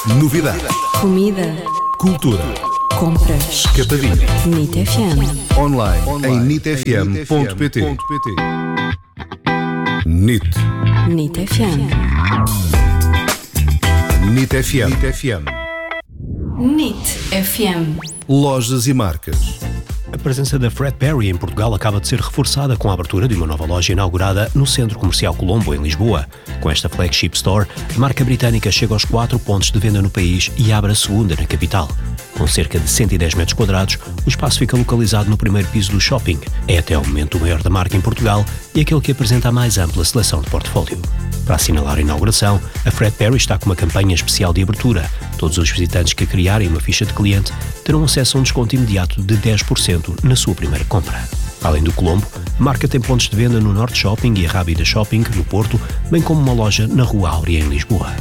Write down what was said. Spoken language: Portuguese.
Novidades. Comida. Cultura. Compras. Capadinho. NIT FM. Online em nitfm.pt. NIT. NIT FM. NIT FM. NIT FM. Lojas e marcas. A presença da Fred Perry em Portugal acaba de ser reforçada com a abertura de uma nova loja inaugurada no Centro Comercial Colombo, em Lisboa. Com esta flagship store, a marca britânica chega aos 4 pontos de venda no país e abre a segunda na capital. Com cerca de 110 metros quadrados, o espaço fica localizado no primeiro piso do shopping. É até ao momento o maior da marca em Portugal e aquele que apresenta a mais ampla seleção de portfólio. Para assinalar a inauguração, a Fred Perry está com uma campanha especial de abertura. Todos os visitantes que criarem uma ficha de cliente terão acesso a um desconto imediato de 10% na sua primeira compra. Além do Colombo, a marca tem pontos de venda no Norte Shopping e a Rábida Shopping, no Porto, bem como uma loja na Rua Áurea, em Lisboa.